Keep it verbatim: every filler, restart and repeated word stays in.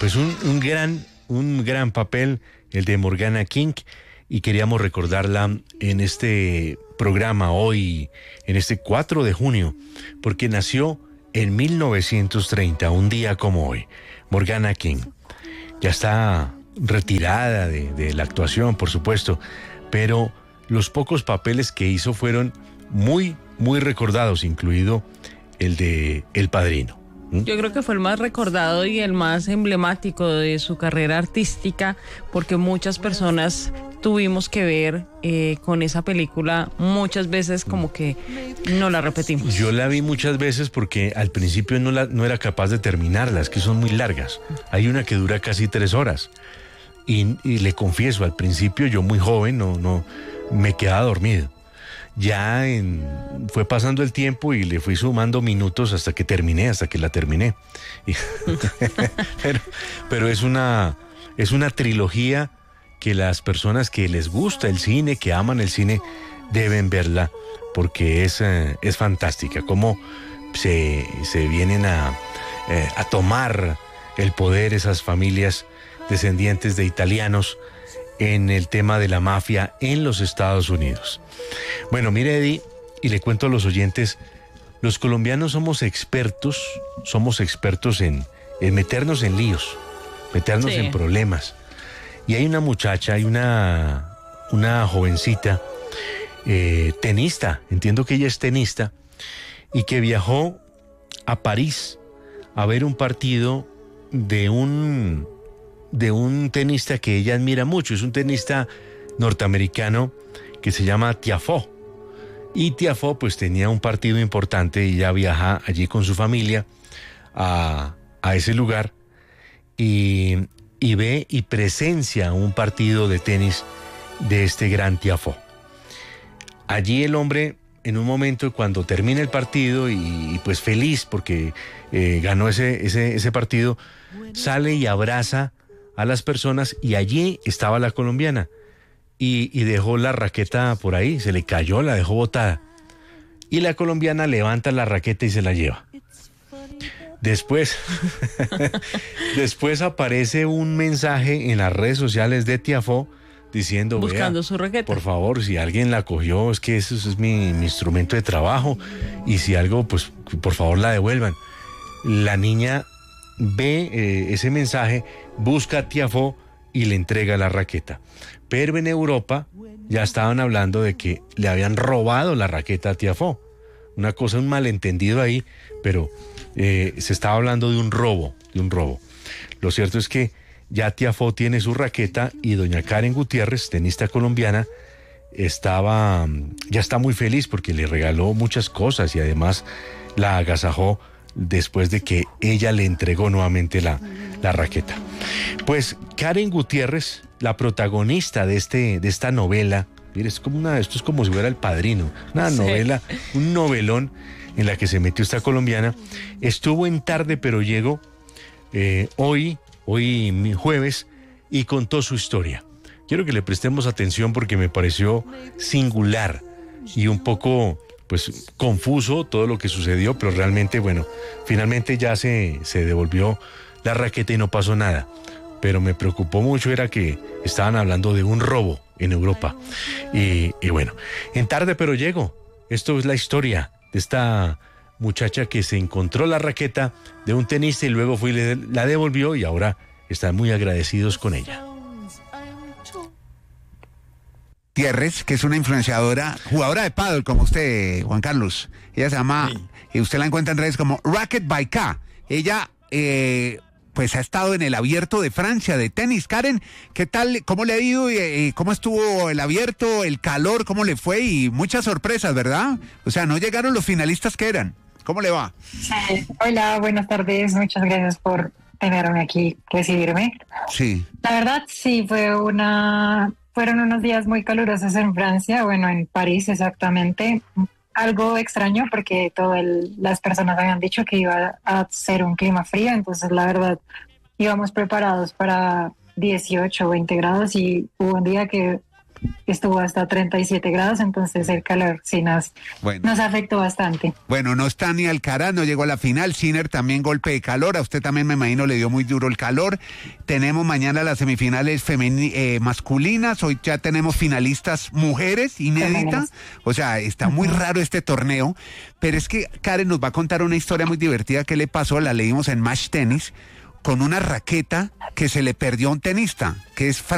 pues un, un gran, un gran papel el de Morgana King, y queríamos recordarla en este programa hoy, en este cuatro de junio, porque nació en mil novecientos treinta, un día como hoy. Morgana King ya está retirada de, de la actuación, por supuesto, pero los pocos papeles que hizo fueron muy, muy recordados, incluido el de El Padrino. ¿Mm? Yo creo que fue el más recordado y el más emblemático de su carrera artística, porque muchas personas tuvimos que ver eh, con esa película muchas veces, como que no la repetimos. Yo la vi muchas veces porque al principio no, la, no era capaz de terminarlas, que son muy largas. Hay una que dura casi tres horas. Y, y le confieso, al principio yo muy joven no, no me quedaba dormido. Ya en, fue pasando el tiempo y le fui sumando minutos hasta que terminé, hasta que la terminé. Y, pero, pero es una, es una trilogía que las personas que les gusta el cine, que aman el cine, deben verla, porque es, eh, es fantástica. Cómo se, se vienen a, eh, a tomar el poder esas familias descendientes de italianos en el tema de la mafia en los Estados Unidos. Bueno, mire, Eddie, y le cuento a los oyentes, los colombianos somos expertos, somos expertos en, en meternos en líos, meternos Sí. en problemas. Y hay una muchacha, hay una, una jovencita, eh, tenista, entiendo que ella es tenista, y que viajó a París a ver un partido de un, de un tenista que ella admira mucho. Es un tenista norteamericano que se llama Tiafoe. Y Tiafoe pues tenía un partido importante y ella viaja allí con su familia a, a ese lugar y, y ve y presencia un partido de tenis de este gran Tiafoe. Allí el hombre, en un momento cuando termina el partido y, y pues feliz porque eh, ganó ese, ese, ese partido, sale y abraza a las personas, y allí estaba la colombiana y, y dejó la raqueta por ahí, se le cayó, la dejó botada, y la colombiana levanta la raqueta y se la lleva. Después, después aparece un mensaje en las redes sociales de Tiafoe diciendo, buscando vea, su raqueta. por favor, si alguien la cogió, es que eso es mi, mi instrumento de trabajo, y si algo, pues por favor la devuelvan. La niña ve eh, ese mensaje, busca a Tiafoe y le entrega la raqueta. Pero en Europa ya estaban hablando de que le habían robado la raqueta a Tiafoe. Una cosa, un malentendido ahí, pero eh, se estaba hablando de un robo, de un robo. Lo cierto es que ya Tiafoe tiene su raqueta, y doña Karen Gutiérrez, tenista colombiana, estaba, ya está muy feliz porque le regaló muchas cosas y además la agasajó después de que ella le entregó nuevamente la, la raqueta. Pues Karen Gutiérrez, la protagonista de, este, de esta novela, mire, es como una, esto es como si fuera El Padrino, una Sí. novela, un novelón en la que se metió esta colombiana, estuvo en Tarde Pero Llego eh, hoy, hoy mi jueves, y contó su historia. Quiero que le prestemos atención porque me pareció singular y un poco pues confuso todo lo que sucedió, pero realmente, bueno, finalmente ya se, se devolvió la raqueta y no pasó nada. Pero me preocupó mucho, era que estaban hablando de un robo en Europa. Y, y bueno, en Tarde Pero Llego, esto es la historia de esta muchacha que se encontró la raqueta de un tenista y luego fue y le, la devolvió, y ahora están muy agradecidos con ella. Gutiérrez, que es una influenciadora, jugadora de pádel como usted, Juan Carlos. Ella se llama, Sí. y usted la encuentra en redes como Racket by K. Ella, eh, pues ha estado en el Abierto de Francia de tenis. Karen, ¿qué tal? ¿Cómo le ha ido? Y, y ¿cómo estuvo el Abierto? ¿El calor? ¿Cómo le fue? Y muchas sorpresas, ¿verdad? O sea, no llegaron los finalistas que eran. ¿Cómo le va? Sí. Hola, buenas tardes. Muchas gracias por tenerme aquí, recibirme. Sí. La verdad, sí, fue una, fueron unos días muy calurosos en Francia, bueno, en París exactamente. Algo extraño porque todas las personas habían dicho que iba a ser un clima frío, entonces la verdad íbamos preparados para dieciocho o veinte grados y hubo un día que estuvo hasta treinta y siete grados, entonces el calor sí nos, Bueno. nos afectó bastante. Bueno, no está ni Alcaraz, no llegó a la final. Sinner también golpe de calor. A usted también, me imagino, le dio muy duro el calor. Tenemos mañana las semifinales femeni- eh, masculinas. Hoy ya tenemos finalistas mujeres inéditas. Femeninas. O sea, está muy raro este torneo. Pero es que Karen nos va a contar una historia muy divertida que le pasó. La leímos en Match Tennis con una raqueta que se le perdió a un tenista, que es